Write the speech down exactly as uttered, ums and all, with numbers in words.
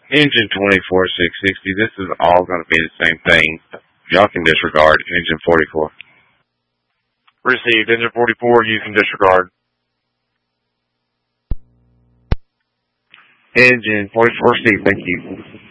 Engine twenty-four six sixty, this is all going to be the same thing. Y'all can disregard engine forty-four. Received. Engine forty-four, you can disregard. Engine forty-four C, thank you.